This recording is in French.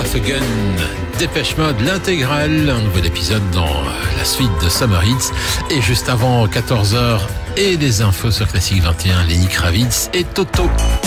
Half a Gun, Dépêche Mode, l'intégrale, un nouvel épisode dans la suite de Summer Hits. Et juste avant 14h et les infos sur Classique 21, Lenny Kravitz et Toto.